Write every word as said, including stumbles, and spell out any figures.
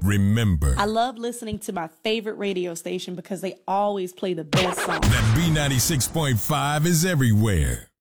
remember. I love listening to my favorite radio station because they always play the best songs. That B ninety-six point five is everywhere.